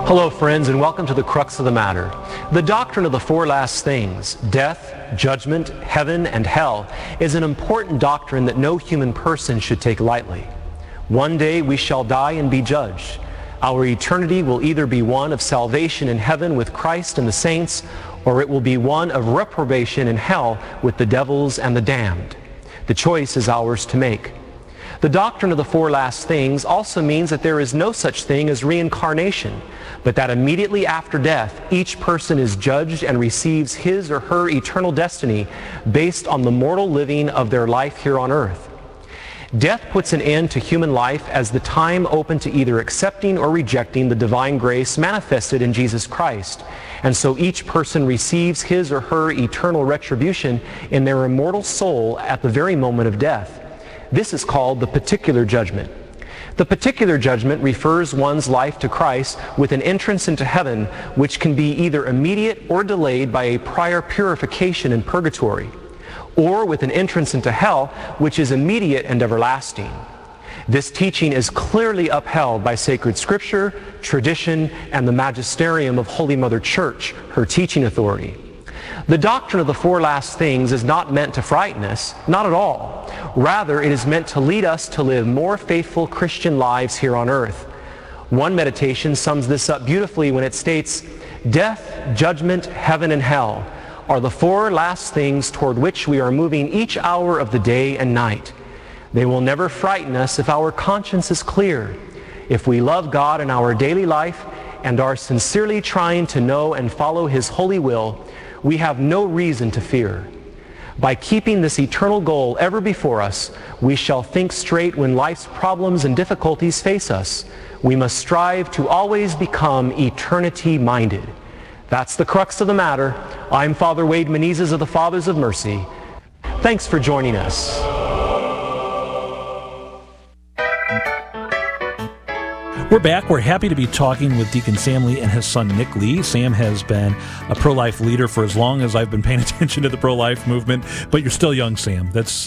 Hello, friends, and welcome to the crux of the matter. The doctrine of the four last things, death, judgment, heaven, and hell, is an important doctrine that no human person should take lightly. One day we shall die and be judged. Our eternity will either be one of salvation in heaven with Christ and the saints, or it will be one of reprobation in hell with the devils and the damned. The choice is ours to make. The doctrine of the four last things also means that there is no such thing as reincarnation, but that immediately after death, each person is judged and receives his or her eternal destiny based on the mortal living of their life here on earth. Death puts an end to human life as the time open to either accepting or rejecting the divine grace manifested in Jesus Christ. And so each person receives his or her eternal retribution in their immortal soul at the very moment of death. This is called the particular judgment. The particular judgment refers one's life to Christ with an entrance into heaven, which can be either immediate or delayed by a prior purification in purgatory, or with an entrance into hell, which is immediate and everlasting. This teaching is clearly upheld by sacred scripture, tradition, and the magisterium of Holy Mother Church, her teaching authority. The doctrine of the four last things is not meant to frighten us, not at all. Rather, it is meant to lead us to live more faithful Christian lives here on earth. One meditation sums this up beautifully when it states, "Death, judgment, heaven, and hell are the four last things toward which we are moving each hour of the day and night. They will never frighten us if our conscience is clear, if we love God in our daily life and are sincerely trying to know and follow His holy will. We have no reason to fear. By keeping this eternal goal ever before us, we shall think straight when life's problems and difficulties face us. We must strive to always become eternity-minded." That's the crux of the matter. I'm Father Wade Menezes of the Fathers of Mercy. Thanks for joining us. We're back. We're happy to be talking with Deacon Sam Lee and his son Nick Lee. Sam has been a pro-life leader for as long as I've been paying attention to the pro-life movement, but you're still young, Sam. That's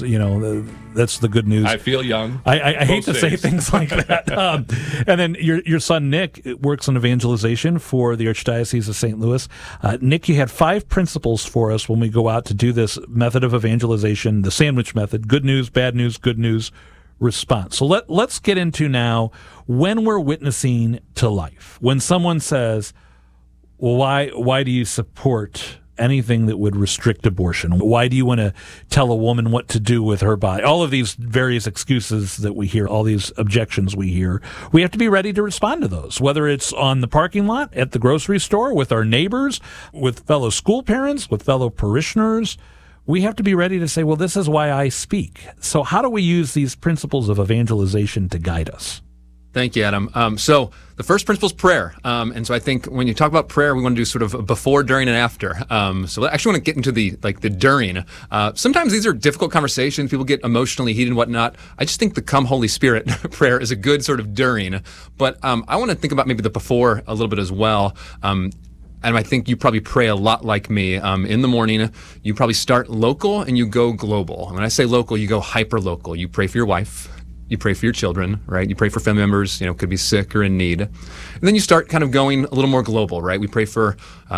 the good news. I feel young. I hate to say things like that. And then your son Nick works on evangelization for the Archdiocese of St. Louis. Nick, you had 5 principles for us when we go out to do this method of evangelization, the sandwich method: good news, good news, response. So let's get into now when we're witnessing to life. When someone says, well, why do you support anything that would restrict abortion? Why do you want to tell a woman what to do with her body? All of these various excuses that we hear, all these objections we hear, we have to be ready to respond to those, whether it's on the parking lot, at the grocery store, with our neighbors, with fellow school parents, with fellow parishioners. We have to be ready to say, well, this is why I speak. So how do we use these principles of evangelization to guide us? Thank you, Adam. So the first principle is prayer. And so I think when you talk about prayer, we want to do sort of a before, during, and after. So I actually want to get into the during. Sometimes these are difficult conversations. People get emotionally heated and whatnot. I just think the Come Holy Spirit prayer is a good sort of during. But I want to think about maybe the before a little bit as well. And I think you probably pray a lot like me. In the morning, you probably start local and you go global. And when I say local, you go hyper-local. You pray for your wife. You pray for your children, right? You pray for family members, could be sick or in need. And then you start kind of going a little more global, right? We pray for,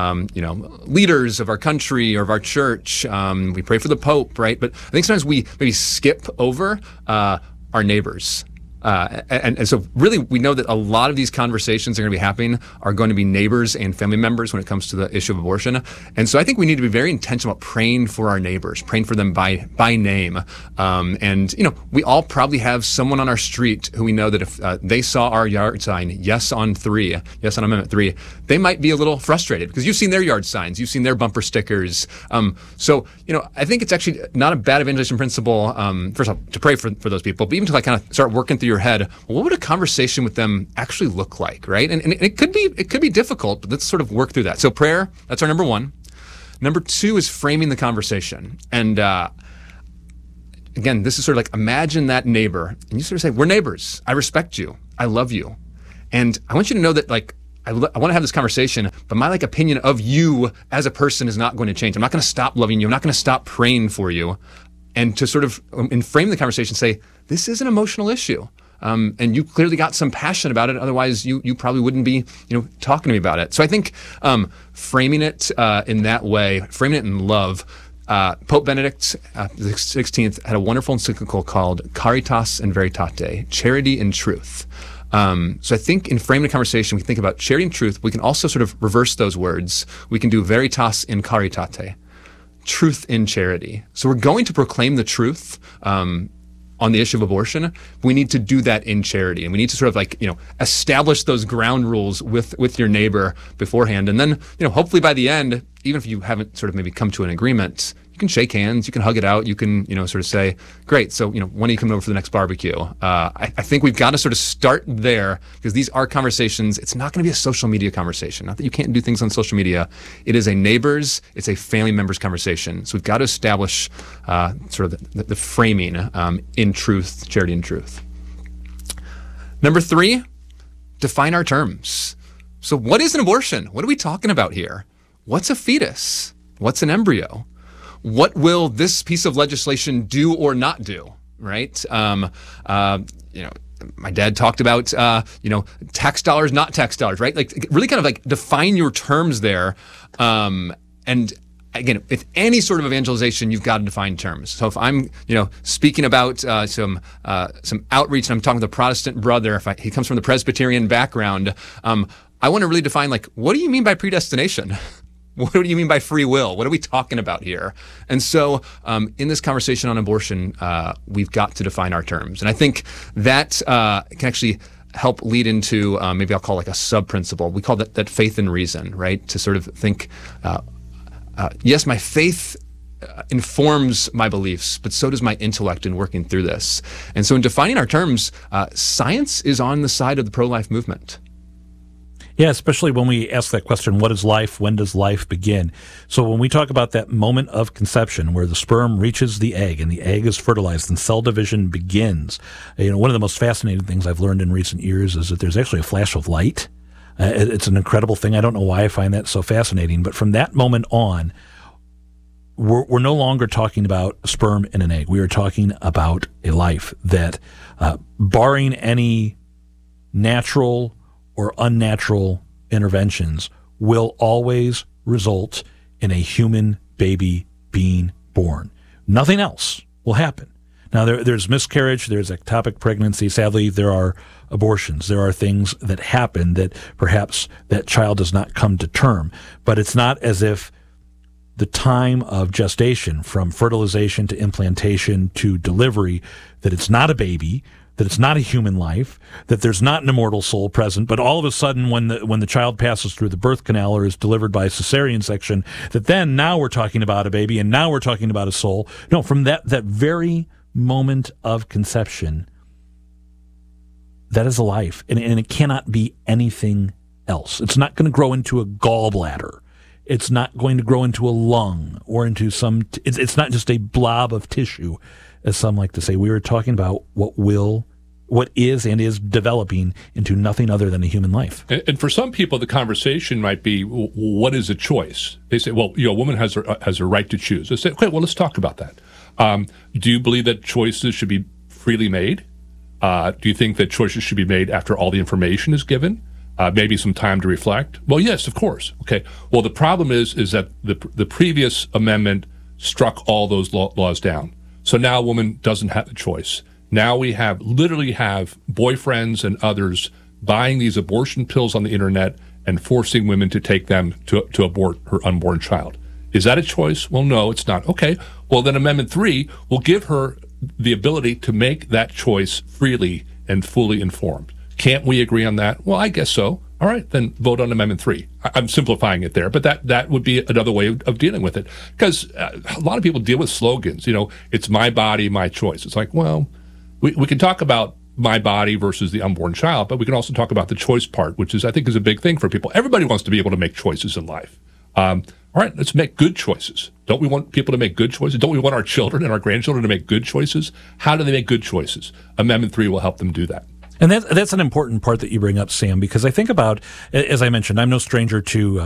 leaders of our country or of our church. We pray for the Pope, right? But I think sometimes we maybe skip over our neighbors. And so really we know that a lot of these conversations are going to be happening are going to be neighbors and family members when it comes to the issue of abortion. And so I think we need to be very intentional about praying for our neighbors, praying for them by name. And we all probably have someone on our street who we know that if they saw our yard sign, yes on Amendment 3, they might be a little frustrated because you've seen their yard signs, you've seen their bumper stickers. So I think it's actually not a bad evangelization principle, first of all, to pray for those people, but even to kind of start working through your head, well, what would a conversation with them actually look like, right? And it could be difficult, but let's sort of work through that. So prayer, that's our number 1. Number 2 is framing the conversation. And again, this is sort of like imagine that neighbor, and you sort of say, we're neighbors. I respect you. I love you. And I want you to know that I want to have this conversation, but my opinion of you as a person is not going to change. I'm not going to stop loving you. I'm not going to stop praying for you. And to sort of frame the conversation, say, this is an emotional issue. and you clearly got some passion about it. Otherwise, you probably wouldn't be talking to me about it. So I think framing it in that way, framing it in love. Pope Benedict XVI had a wonderful encyclical called Caritas in Veritate, Charity in Truth. So I think in framing the conversation, we think about charity and truth. We can also sort of reverse those words. We can do veritas in caritate, truth in charity. So we're going to proclaim the truth on the issue of abortion. We need to do that in charity, and we need to sort of establish those ground rules with your neighbor beforehand. And then hopefully by the end, even if you haven't sort of maybe come to an agreement, you can shake hands, you can hug it out, you can sort of say, great, so when are you coming over for the next barbecue? I think we've got to sort of start there, because these are conversations. It's not going to be a social media conversation. Not that you can't do things on social media. It is a neighbors, it's a family members conversation. So we've got to establish sort of the framing in truth, charity and truth. Number 3, define our terms. So what is an abortion? What are we talking about here? What's a fetus? What's an embryo? What will this piece of legislation do or not do, right? My dad talked about, tax dollars, not tax dollars, right? Like really kind of like define your terms there. And again, with any sort of evangelization, you've got to define terms. So if I'm, speaking about some outreach, and I'm talking with a Protestant brother, he comes from the Presbyterian background, I want to really define, what do you mean by predestination? What do you mean by free will? What are we talking about here? And so in this conversation on abortion, we've got to define our terms. And I think that can actually help lead into maybe I'll call a sub-principle. We call that faith and reason, right? To sort of think, yes, my faith informs my beliefs, but so does my intellect in working through this. And so in defining our terms, science is on the side of the pro-life movement. Yeah, especially when we ask that question, what is life? When does life begin? So when we talk about that moment of conception where the sperm reaches the egg and the egg is fertilized and cell division begins, one of the most fascinating things I've learned in recent years is that there's actually a flash of light. It's an incredible thing. I don't know why I find that so fascinating, but from that moment on, we're no longer talking about a sperm and an egg. We are talking about a life that, barring any natural or unnatural interventions, will always result in a human baby being born. Nothing else will happen. Now, there's miscarriage, there's ectopic pregnancy. Sadly, there are abortions. There are things that happen that perhaps that child does not come to term. But it's not as if the time of gestation, from fertilization to implantation to delivery, that it's not a baby, that it's not a human life, that there's not an immortal soul present, but all of a sudden when the child passes through the birth canal or is delivered by a cesarean section, that then now we're talking about a baby and now we're talking about a soul. No, from that very moment of conception, that is a life, and it cannot be anything else. It's not going to grow into a gallbladder. It's not going to grow into a lung or into it's not just a blob of tissue, as some like to say. We were talking about what is and is developing into nothing other than a human life. And for some people, the conversation might be, what is a choice? They say, well, a woman has a right to choose. They say, okay, well, let's talk about that. Do you believe that choices should be freely made? Do you think that choices should be made after all the information is given? Maybe some time to reflect? Well, yes, of course. Okay. Well, the problem is that the previous amendment struck all those laws down. So now a woman doesn't have a choice. Now we literally have boyfriends and others buying these abortion pills on the internet and forcing women to take them to abort her unborn child. Is that a choice? Well, no, it's not. Okay. Well, then Amendment 3 will give her the ability to make that choice freely and fully informed. Can't we agree on that? Well, I guess so. All right, then vote on Amendment 3. I'm simplifying it there, but that would be another way of dealing with it. Because a lot of people deal with slogans. It's my body, my choice. It's like, well, we can talk about my body versus the unborn child, but we can also talk about the choice part, which I think is a big thing for people. Everybody wants to be able to make choices in life. All right, let's make good choices. Don't we want people to make good choices? Don't we want our children and our grandchildren to make good choices? How do they make good choices? Amendment 3 will help them do that. And that's an important part that you bring up, Sam, because I think about, as I mentioned, I'm no stranger to